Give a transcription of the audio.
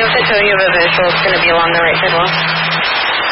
Until you have a visual, it's going to be along the right sidewalk.